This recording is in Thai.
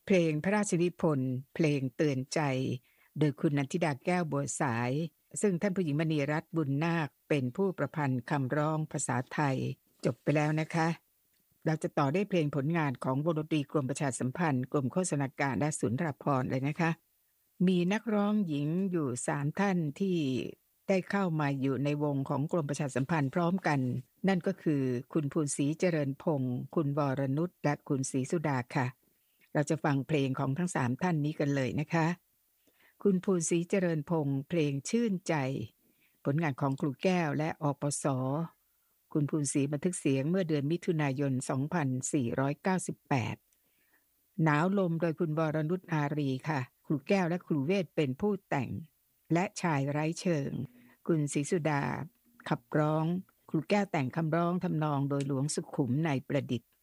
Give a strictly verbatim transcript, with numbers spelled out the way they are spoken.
เพลงพระราชนิพนธ์เพลงเตือนใจโดยคุณนันทิดาแก้วบัวสายซึ่งท่านผู้หญิงมณีรัตน์บุญนาคเป็นผู้ประพันธ์คำร้องภาษาไทยจบไปแล้วนะคะเราจะต่อด้วยเพลงผลงานของวงดนตรีกรมประชาสัมพันธ์กรมโฆษณาการและศุลราภรณ์เลยนะคะมีนักร้องหญิงอยู่สามท่านที่ได้เข้ามาอยู่ในวงของกรมประชาสัมพันธ์พร้อมกันนั่นก็คือคุณภูนศรีเจริญพงศ์คุณวรนุชและคุณศรีสุดาค่ะเราจะฟังเพลงของทั้งสามท่านนี้กันเลยนะคะคุณภูนศรีเจริญพงศ์เพลงชื่นใจผลงานของครูแก้วและอปส.คุณภูนศรีบันทึกเสียงเมื่อเดือนมิถุนายนสองพันสี่ร้อยเก้าสิบแปดหนาวลมโดยคุณวรนุชอารีค่ะครูแก้วและครูเวทเป็นผู้แต่งและชายไร้เชิงคุณศรีสุดาขับร้องครูแก้วแต่งคำร้องทำนองโดยหลวงสุขุมในประดิษฐ์